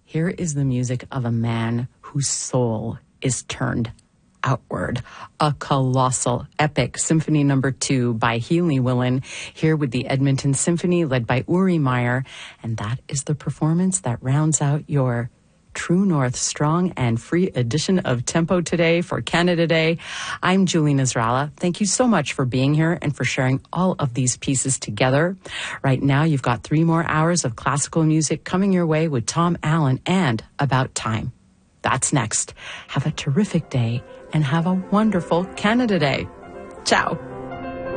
Here is the music of a man whose soul is turned outward. A colossal epic Symphony No. 2 by Healy Willen, here with the Edmonton Symphony led by Uri Meyer. And that is the performance that rounds out your True North strong and free edition of Tempo Today for Canada Day. I'm Julie Nasrallah. Thank you so much for being here and for sharing all of these pieces together. Right now, you've got 3 more hours of classical music coming your way with Tom Allen and About Time. That's next. Have a terrific day and have a wonderful Canada Day. Ciao.